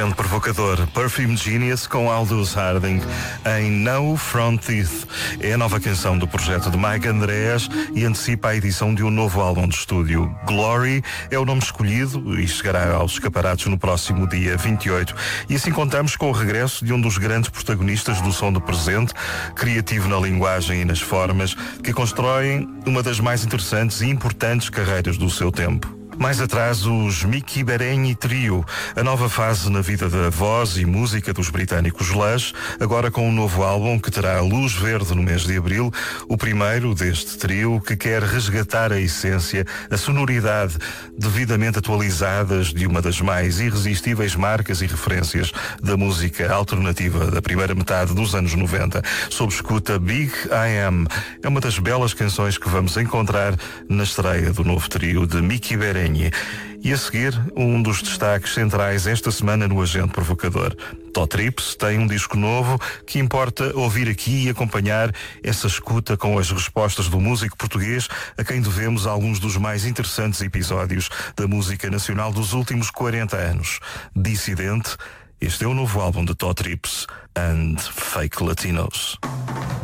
Agente Provocador, Perfume Genius com Aldous Harding em No Front Teeth. É a nova canção do projeto de Mike Andreas e antecipa a edição de um novo álbum de estúdio. Glory é o nome escolhido e chegará aos escaparatos no próximo dia 28. E assim contamos com o regresso de um dos grandes protagonistas do som do presente, criativo na linguagem e nas formas, que constroem uma das mais interessantes e importantes carreiras do seu tempo. Mais atrás, os Miki Berenyi Trio, a nova fase na vida da voz e música dos britânicos Lush, agora com um novo álbum que terá luz verde no mês de abril, o primeiro deste trio que quer resgatar a essência, a sonoridade devidamente atualizadas de uma das mais irresistíveis marcas e referências da música alternativa da primeira metade dos anos 90. Sob escuta, Big I Am é uma das belas canções que vamos encontrar na estreia do novo trio de Miki Berenyi. E a seguir, um dos destaques centrais esta semana no Agente Provocador. Tó Trips tem um disco novo que importa ouvir aqui e acompanhar essa escuta com as respostas do músico português a quem devemos alguns dos mais interessantes episódios da música nacional dos últimos 40 anos. Dissidente, este é o novo álbum de Tó Trips and Fake Latinos.